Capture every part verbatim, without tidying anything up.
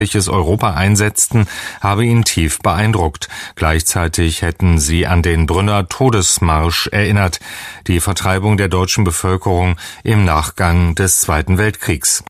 Europa einsetzten, habe ihn tief beeindruckt. Gleichzeitig hätten sie an den Brünner Todesmarsch erinnert, die Vertreibung der deutschen Bevölkerung im Nachgang des Zweiten Weltkriegs.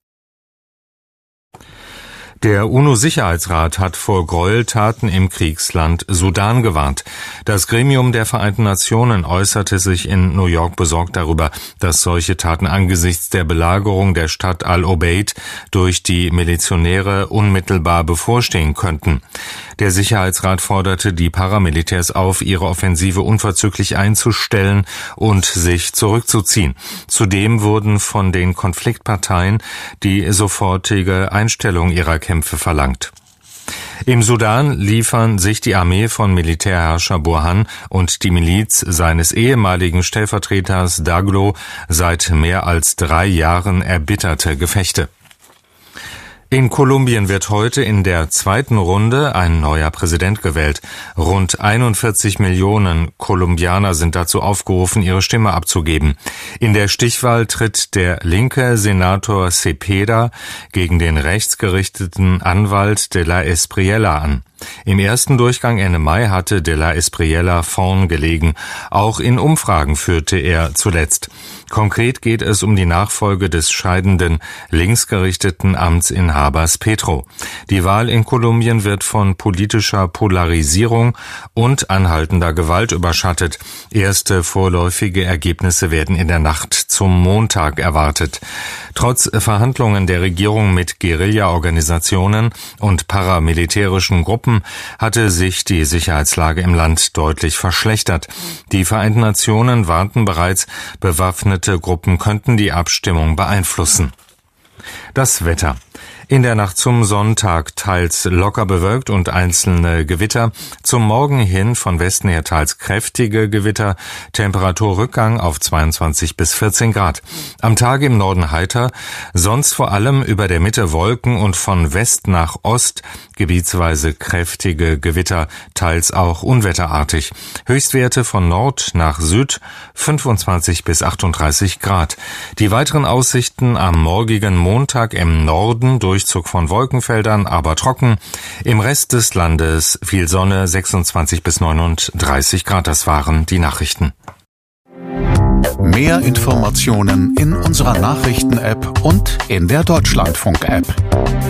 Der UNO-Sicherheitsrat hat vor Gräueltaten im Kriegsland Sudan gewarnt. Das Gremium der Vereinten Nationen äußerte sich in New York besorgt darüber, dass solche Taten angesichts der Belagerung der Stadt Al-Obeid durch die Milizionäre unmittelbar bevorstehen könnten. Der Sicherheitsrat forderte die Paramilitärs auf, ihre Offensive unverzüglich einzustellen und sich zurückzuziehen. Zudem wurden von den Konfliktparteien die sofortige Einstellung ihrer Kämpfe verlangt. Im Sudan liefern sich die Armee von Militärherrscher Burhan und die Miliz seines ehemaligen Stellvertreters Daglo seit mehr als drei Jahren erbitterte Gefechte. In Kolumbien wird heute in der zweiten Runde ein neuer Präsident gewählt. Rund einundvierzig Millionen Kolumbianer sind dazu aufgerufen, ihre Stimme abzugeben. In der Stichwahl tritt der linke Senator Cepeda gegen den rechtsgerichteten Anwalt de la Espriella an. Im ersten Durchgang Ende Mai hatte de la Espriella vorn gelegen. Auch in Umfragen führte er zuletzt. Konkret geht es um die Nachfolge des scheidenden linksgerichteten Amtsinhabers Petro. Die Wahl in Kolumbien wird von politischer Polarisierung und anhaltender Gewalt überschattet. Erste vorläufige Ergebnisse werden in der Nacht zum Montag erwartet. Trotz Verhandlungen der Regierung mit Guerilla-Organisationen und paramilitärischen Gruppen hatte sich die Sicherheitslage im Land deutlich verschlechtert. Die Vereinten Nationen warnten bereits, bewaffnete Gruppen könnten die Abstimmung beeinflussen. Das Wetter. In der Nacht zum Sonntag teils locker bewölkt und einzelne Gewitter. Zum Morgen hin von Westen her teils kräftige Gewitter. Temperaturrückgang auf zweiundzwanzig bis vierzehn Grad. Am Tage im Norden heiter, sonst vor allem über der Mitte Wolken und von West nach Ost gebietsweise kräftige Gewitter, teils auch unwetterartig. Höchstwerte von Nord nach Süd fünfundzwanzig bis achtunddreißig Grad. Die weiteren Aussichten am morgigen Montag im Norden durch Durchzug von Wolkenfeldern, aber trocken. Im Rest des Landes viel Sonne, sechsundzwanzig bis neununddreißig Grad. Das waren die Nachrichten. Mehr Informationen in unserer Nachrichten-App und in der Deutschlandfunk-App.